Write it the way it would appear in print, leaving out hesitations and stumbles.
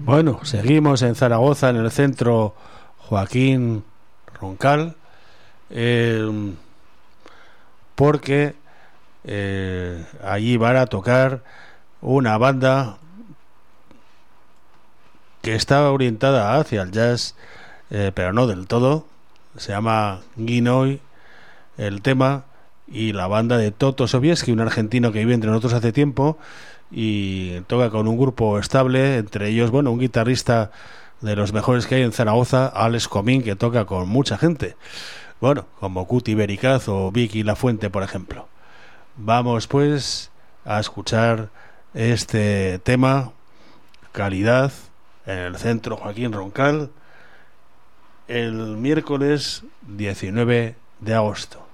Bueno, seguimos en Zaragoza, en el centro Joaquín Roncal, porque allí van a tocar una banda que está orientada hacia el jazz, pero no del todo. Se llama Guinoy el tema, y la banda de Toto Sobieski, un argentino que vive entre nosotros hace tiempo y toca con un grupo estable, entre ellos, bueno, un guitarrista de los mejores que hay en Zaragoza, Alex Comín, que toca con mucha gente, bueno, como Cuti Bericaz o Vicky Lafuente, por ejemplo. Vamos pues a escuchar este tema, Calidad, en el centro Joaquín Roncal, el miércoles 19 de agosto.